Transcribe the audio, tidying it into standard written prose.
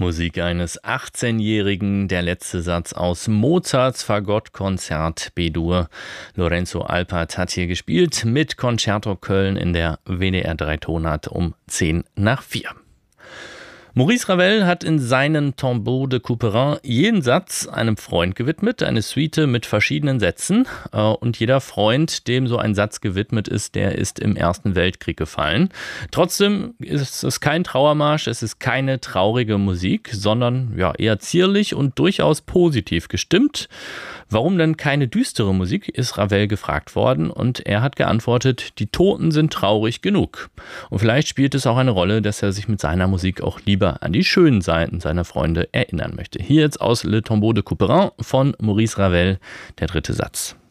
Musik eines 18-Jährigen, der letzte Satz aus Mozarts Fagottkonzert B-Dur. Lorenzo Alpert hat hier gespielt mit Concerto Köln in der WDR 3 Tonart um 3:10. Maurice Ravel hat in seinen Tombeaux de Couperin jeden Satz einem Freund gewidmet, eine Suite mit verschiedenen Sätzen. Und jeder Freund, dem so ein Satz gewidmet ist, der ist im Ersten Weltkrieg gefallen. Trotzdem ist es kein Trauermarsch, es ist keine traurige Musik, sondern eher zierlich und durchaus positiv gestimmt. Warum denn keine düstere Musik, ist Ravel gefragt worden und er hat geantwortet, die Toten sind traurig genug. Und vielleicht spielt es auch eine Rolle, dass er sich mit seiner Musik auch lieber an die schönen Seiten seiner Freunde erinnern möchte. Hier jetzt aus Le Tombeau de Couperin von Maurice Ravel, der dritte Satz.